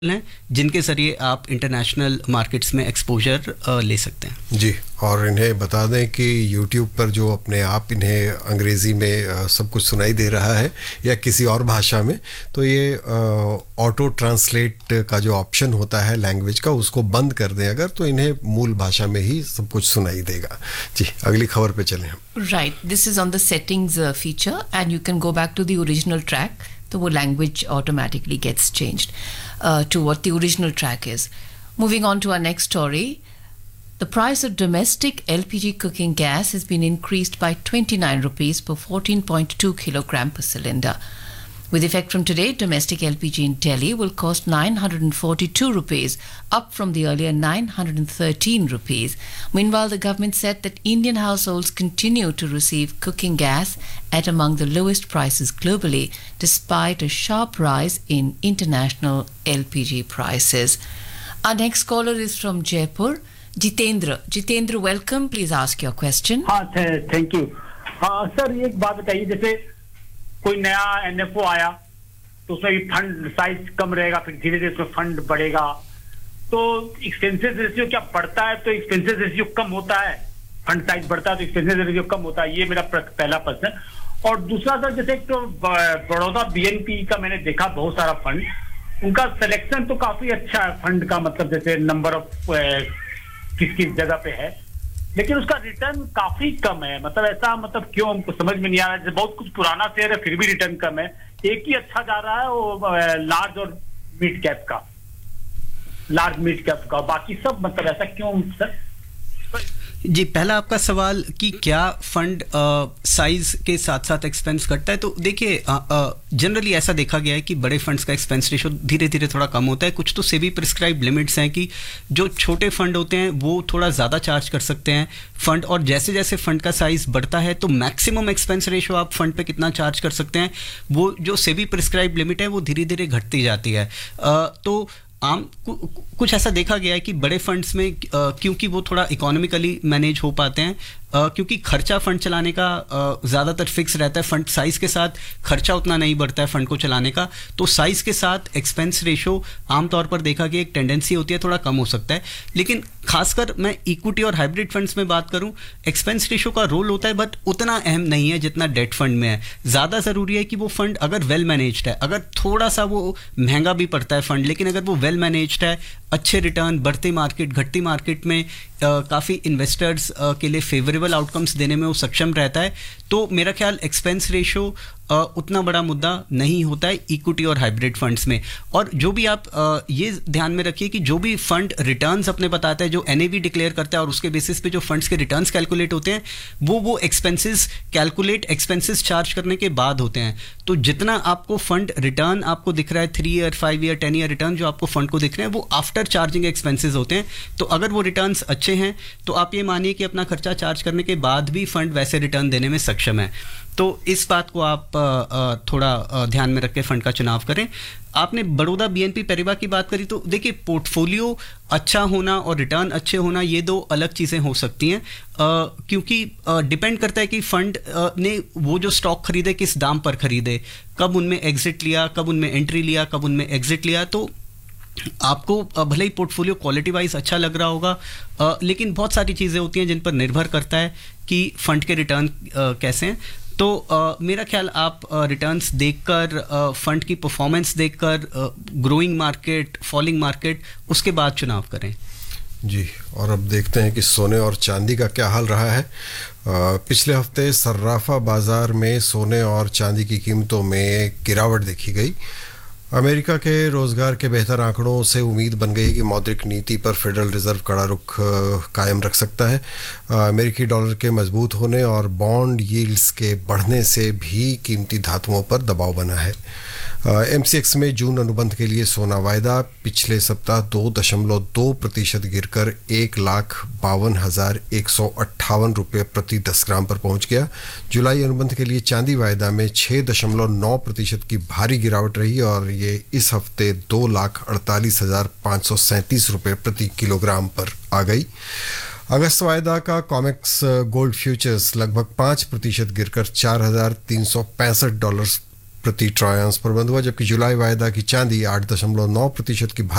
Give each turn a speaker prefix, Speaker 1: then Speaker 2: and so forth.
Speaker 1: हैं जिनके ज़रिए आप इंटरनेशनल मार्केट्स में एक्सपोजर ले सकते हैं।
Speaker 2: जी, और इन्हें बता दें कि YouTube पर जो अपने आप इन्हें अंग्रेज़ी में सब कुछ सुनाई दे रहा है या किसी और भाषा में, तो ये ऑटो ट्रांसलेट का जो ऑप्शन होता है लैंग्वेज का, उसको बंद कर दें अगर, तो इन्हें मूल भाषा में ही सब कुछ सुनाई देगा। जी, अगली खबर पे चलें हम।
Speaker 3: Right, this is on the settings feature and you can go back to the original track. The language automatically gets changed to what the original track is. Moving on to our next story. The price of domestic LPG cooking gas has been increased by 29 rupees per 14.2 kilogram per cylinder. With effect from today, domestic LPG in Delhi will cost 942 rupees, up from the earlier 913 rupees. Meanwhile, the government said that Indian households continue to receive cooking gas at among the lowest prices globally, despite a sharp rise in international LPG prices. Our next caller is from Jaipur, Jitendra. Jitendra, welcome. Please ask your question.
Speaker 4: Thank you. Sir, एक बात बताइए, जैसे कोई नया NFO आया तो उसमें भी फंड साइज कम रहेगा, फिर धीरे धीरे उसमें फंड बढ़ेगा, तो एक्सपेंसेस रेशियो क्या बढ़ता है तो एक्सपेंसेस रेशियो कम होता है, फंड साइज बढ़ता है तो एक्सपेंसेस रेशियो कम होता है? ये मेरा पहला प्रश्न। और दूसरा सर, जैसे एक तो बड़ौदा बीएनपी का मैंने देखा बहुत सारा फंड, उनका सिलेक्शन तो काफी अच्छा है फंड का, मतलब जैसे नंबर ऑफ किस किस जगह पे है, लेकिन उसका रिटर्न काफी कम है। मतलब ऐसा, मतलब क्यों हमको समझ में नहीं आ रहा है। बहुत कुछ पुराना शेयर है फिर भी रिटर्न कम है। एक ही अच्छा जा रहा है वो लार्ज और मिड कैप का, लार्ज मिड कैप का, बाकी सब मतलब ऐसा क्यों सर?
Speaker 1: जी, पहला आपका सवाल कि क्या फंड साइज के साथ साथ एक्सपेंस घटता है, तो देखिए जनरली ऐसा देखा गया है कि बड़े फंड्स का एक्सपेंस रेशो धीरे धीरे थोड़ा कम होता है। कुछ तो सेबी प्रिस्क्राइब लिमिट्स हैं कि जो छोटे फंड होते हैं वो थोड़ा ज़्यादा चार्ज कर सकते हैं फंड, और जैसे जैसे फंड का साइज बढ़ता है तो मैक्सिमम एक्सपेंस रेशो आप फंड पे कितना चार्ज कर सकते हैं, वो जो सेबी प्रिस्क्राइब लिमिट है वो धीरे धीरे घटती जाती है। तो कुछ ऐसा देखा गया है कि बड़े फंड्स में क्योंकि वो थोड़ा इकोनॉमिकली मैनेज हो पाते हैं, क्योंकि खर्चा फंड चलाने का ज़्यादातर फिक्स रहता है, फंड साइज़ के साथ खर्चा उतना नहीं बढ़ता है फंड को चलाने का, तो साइज़ के साथ एक्सपेंस रेशो आमतौर पर देखा गया एक टेंडेंसी होती है थोड़ा कम हो सकता है। लेकिन खासकर मैं इक्विटी और हाइब्रिड फंड्स में बात करूं, एक्सपेंस रेशो का रोल होता है बट उतना अहम नहीं है जितना डेट फंड में है। ज़्यादा ज़रूरी है कि वो फंड अगर वेल मैनेज्ड है, अगर थोड़ा सा वो महंगा भी पड़ता है फंड, लेकिन अगर वो वेल मैनेज्ड है, अच्छे रिटर्न, बढ़ती मार्केट घटती मार्केट में काफ़ी इन्वेस्टर्स के लिए फेवरेबल आउटकम्स देने में वो सक्षम रहता है, तो मेरा ख्याल एक्सपेंस रेशो उतना बड़ा मुद्दा नहीं होता है इक्विटी और हाइब्रिड फंड्स में। और जो भी आप ये ध्यान में रखिए कि जो भी फंड रिटर्न्स अपने बताता है, जो एनएवी डिक्लेयर करता है और उसके बेसिस पे जो फंड्स के रिटर्न्स कैलकुलेट होते हैं वो एक्सपेंसेस कैलकुलेट, एक्सपेंसेस चार्ज करने के बाद होते हैं। तो जितना आपको फंड रिटर्न आपको दिख रहा है 3 ईयर, 5 ईयर, 10 ईयर रिटर्न जो आपको फंड को दिख रहे हैं वो आफ्टर चार्जिंग एक्सपेंसेस होते हैं। तो अगर वो रिटर्न्स अच्छे हैं तो आप ये मानिए कि अपना खर्चा चार्ज करने के बाद भी फंड वैसे रिटर्न देने में सक्षम है। तो इस बात को आप थोड़ा ध्यान में रख के फंड का चुनाव करें। आपने बड़ौदा बीएनपी पैरिबा की बात करी, तो देखिए पोर्टफोलियो अच्छा होना और रिटर्न अच्छे होना ये दो अलग चीज़ें हो सकती हैं, क्योंकि डिपेंड करता है कि फंड ने वो जो स्टॉक खरीदे किस दाम पर खरीदे, कब उनमें एग्जिट लिया, कब उनमें एंट्री लिया, कब उनमें एग्जिट लिया। तो आपको भले ही पोर्टफोलियो क्वालिटी वाइज अच्छा लग रहा होगा, लेकिन बहुत सारी चीज़ें होती हैं जिन पर निर्भर करता है कि फंड के रिटर्न कैसे हैं। तो मेरा ख्याल आप रिटर्न्स देखकर, फंड की परफॉर्मेंस देखकर, ग्रोइंग मार्केट, फॉलिंग मार्केट, उसके बाद चुनाव करें।
Speaker 2: जी, और अब देखते हैं कि सोने और चांदी का क्या हाल रहा है। पिछले हफ्ते सर्राफा बाज़ार में सोने और चांदी की कीमतों में गिरावट देखी गई। अमेरिका के रोज़गार के बेहतर आंकड़ों से उम्मीद बन गई कि मौद्रिक नीति पर फेडरल रिज़र्व कड़ा रुख कायम रख सकता है। अमेरिकी डॉलर के मजबूत होने और बॉन्ड यील्ड्स के बढ़ने से भी कीमती धातुओं पर दबाव बना है। MCX में जून अनुबंध के लिए सोना वायदा पिछले सप्ताह 2.2% गिरकर 1,52,158 रुपये प्रति 10 ग्राम पर पहुंच गया। जुलाई अनुबंध के लिए चांदी वायदा में 6.9% की भारी गिरावट रही और ये इस हफ्ते 2,48,537 रुपये प्रति किलोग्राम पर आ गई। अगस्त वायदा का कॉमेक्स गोल्ड फ्यूचर्स लगभग 5% गिरकर $4,365 प्रति ट्राई आउंस पर बंद हुआ, जबकि जुलाई वायदा की चांदी 8.9% की